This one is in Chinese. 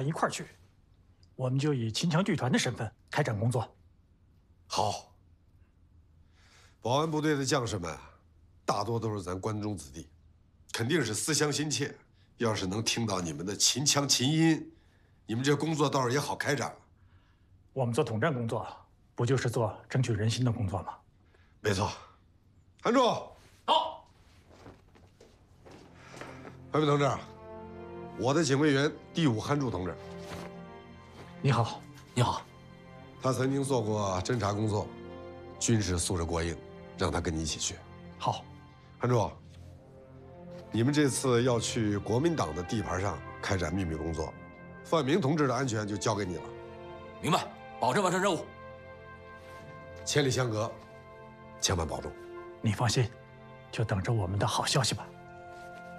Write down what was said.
一块儿去，我们就以秦腔剧团的身份开展工作。 好。保安部队的将士们，大多都是咱关中子弟，肯定是思乡心切。要是能听到你们的秦腔秦音，你们这工作倒是也好开展了。 我们做统战工作，不就是做争取人心的工作吗？ 没错。韩柱， 好。 韩伟同志，我的警卫员第5韩柱同志。 你好， 你好。 他曾经做过侦察工作，军事素质过硬，让他跟你一起去。 好。 韩柱，你们这次要去国民党的地盘上开展秘密工作，范明同志的安全就交给你了。 明白，保证完成任务。 千里相隔，千万保重。 你放心，就等着我们的好消息吧。